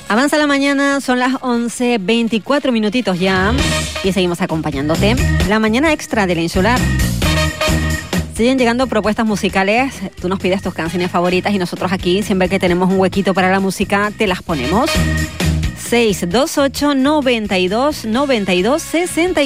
Avanza la mañana, son las 11:24 minutitos ya y seguimos acompañándote. La mañana extra del Insular. Siguen llegando propuestas musicales, tú nos pides tus canciones favoritas y nosotros aquí, siempre que tenemos un huequito para la música, te las ponemos. 628 92 92 60